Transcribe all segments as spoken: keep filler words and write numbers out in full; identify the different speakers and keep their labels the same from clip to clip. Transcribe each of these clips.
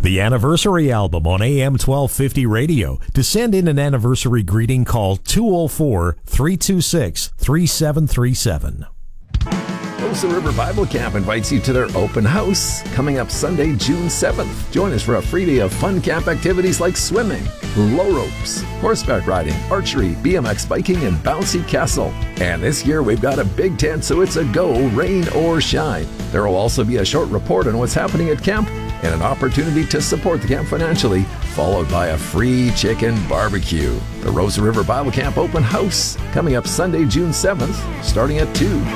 Speaker 1: The Anniversary Album on A M twelve fifty radio. To send in an anniversary greeting, call two oh four, three two six, three seven three seven.
Speaker 2: Rosa River Bible Camp invites you to their open house coming up Sunday, June seventh. Join us for a free day of fun camp activities like swimming, low ropes, horseback riding, archery, B M X biking, and bouncy castle. And this year we've got a big tent, so it's a go, rain or shine. There will also be a short report on what's happening at camp and an opportunity to support the camp financially, followed by a free chicken barbecue. The Rosa River Bible Camp open house coming up Sunday, June seventh, starting at two.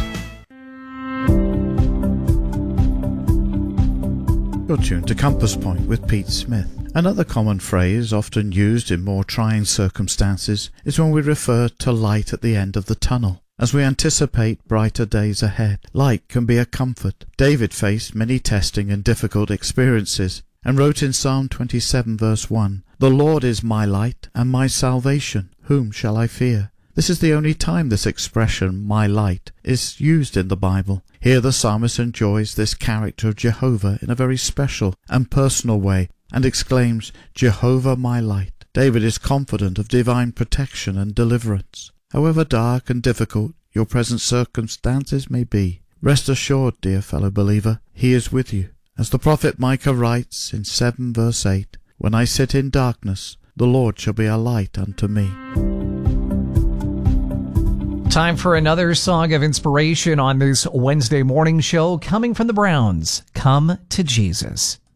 Speaker 3: You're tuned to Compass Point with Pete Smith. Another common phrase often used in more trying circumstances is when we refer to light at the end of the tunnel. As we anticipate brighter days ahead, light can be a comfort. David faced many testing and difficult experiences and wrote in Psalm twenty-seven verse one, "The Lord is my light and my salvation. Whom shall I fear?" This is the only time this expression, my light, is used in the Bible. Here the psalmist enjoys this character of Jehovah in a very special and personal way and exclaims, "Jehovah my light." David is confident of divine protection and deliverance. However dark and difficult your present circumstances may be, rest assured, dear fellow believer, he is with you. As the prophet Micah writes in seven verse eight, "When I sit in darkness, the Lord shall be a light unto me."
Speaker 4: Time for another song of inspiration on this Wednesday morning show, coming from the Browns, "Come to Jesus."